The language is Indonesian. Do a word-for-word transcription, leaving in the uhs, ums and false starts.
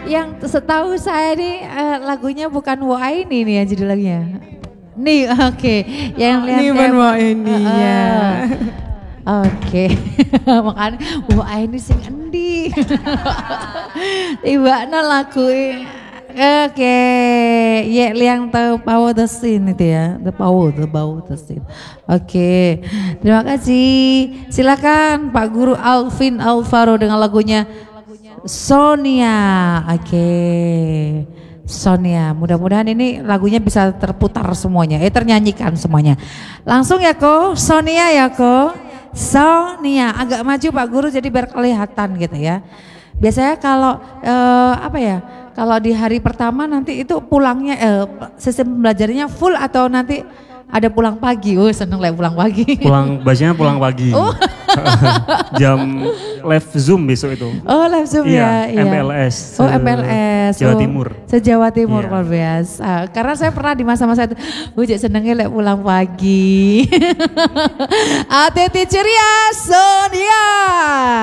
Yang setahu saya nih uh, lagunya bukan Wa ini nih ya judul lagunya. Nih oke, okay. Yang lihat nih bukan Wa ini uh, uh. ya. Oke, okay. Makanya Wa ini sing endi. Tiba-tiba lagu Oke, okay. Ya yang tahu power the scene itu ya, the power, the power the scene. Oke, okay. Terima kasih. Silakan Pak Guru Alvin Alvaro dengan lagunya Sonia. Oke, okay. Sonia. Mudah-mudahan ini lagunya bisa terputar semuanya, eh ternyanyikan semuanya. Langsung ya Ko, Sonia ya Ko. Sonia, agak maju Pak Guru jadi biar kelihatan gitu ya. Biasanya kalau eh, apa ya? Kalau di hari pertama nanti itu pulangnya eh, sistem belajarnya full atau nanti ada pulang pagi? Oh seneng lah pulang pagi. Pulang, biasanya pulang pagi. Oh. Jam live Zoom besok itu. Oh live Zoom iya, ya. M P L S. Oh M P L S. Jawa oh, Timur. Se-Jawa Timur iya. Luar biasa. Karena saya pernah di masa-masa itu, wujud senengnya lek pulang pagi. Ateti ceria Sonia.